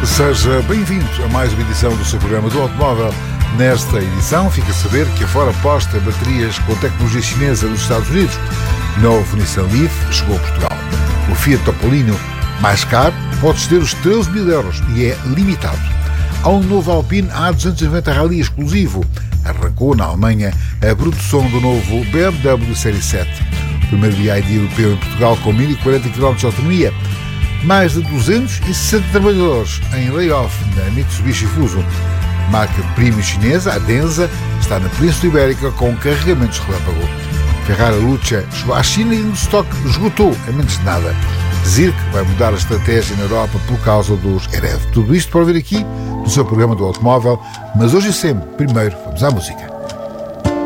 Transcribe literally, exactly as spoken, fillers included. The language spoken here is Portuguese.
Seja bem-vindo a mais uma edição do seu programa do automóvel. Nesta edição, fica a saber que a Ford aposta baterias com tecnologia chinesa nos Estados Unidos. Novo Nissan Leaf chegou a Portugal. O Fiat Topolino, mais caro, pode ter os treze mil euros e é limitado. Há um novo Alpine A duzentos e noventa Rally exclusivo. Arrancou na Alemanha a produção do novo B M W Série sete. O primeiro B I D europeu em Portugal com mil e quarenta quilómetros de autonomia. Mais de duzentos e sessenta trabalhadores em layoff na Mitsubishi Fuso. Marca premium chinesa, a Denza, está na Península Ibérica com carregamentos relâmpago. Ferrari Lucha chegou à China e o estoque esgotou em menos de nada. Zirk vai mudar a estratégia na Europa por causa dos E R E V. Tudo isto para ouvir aqui no seu programa do automóvel, mas hoje e sempre, primeiro, vamos à música.